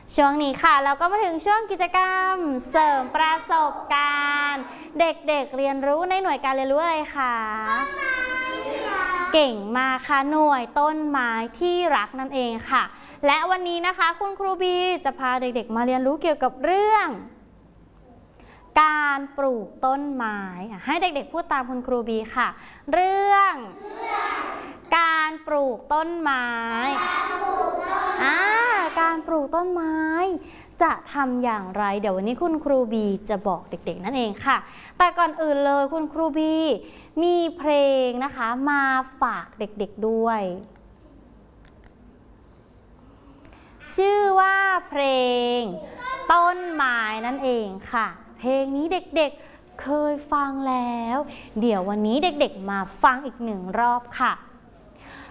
ช่วงนี้ค่ะเราก็มาถึงช่วงกิจกรรมเสริมประสบการณ์เด็กๆเรียนรู้ในหน่วยการเรียนรู้อะไรคะเก่งมากค่ะหน่วยต้นไม้ที่รักนั่นเองค่ะและวันนี้นะคะคุณครูบีจะพาเด็กๆมาเรียนรู้เกี่ยวกับเรื่องการปลูกต้นไม้ให้เด็กๆพูดตามคุณครูบีค่ะเรื่องการปลูกต้นไม้การปลูกต้นไม้จะทำอย่างไรเดี๋ยววันนี้คุณครูบีจะบอกเด็กๆนั่นเองค่ะแต่ก่อนอื่นเลยคุณครูบีมีเพลงนะคะมาฝากเด็กๆด้วยชื่อว่าเพลงต้นไม้นั่นเองค่ะเพลงนี้เด็กๆเคยฟังแล้วเดี๋ยววันนี้เด็กๆมาฟังอีกหนึ่งรอบค่ะ